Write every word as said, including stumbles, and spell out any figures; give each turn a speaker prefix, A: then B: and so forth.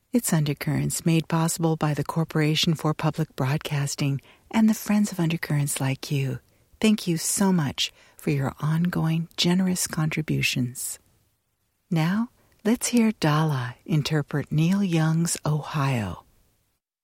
A: It's Undercurrents, made possible by the Corporation for Public Broadcasting and the friends of Undercurrents like you. Thank you so much for your ongoing generous contributions. Now, let's hear Dala interpret Neil Young's Ohio